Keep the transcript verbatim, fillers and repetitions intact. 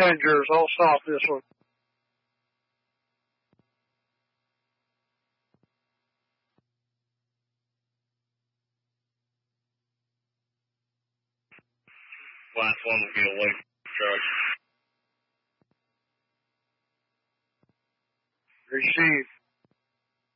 Passengers, I'll stop this one. Last one will get away from the truck. Receive.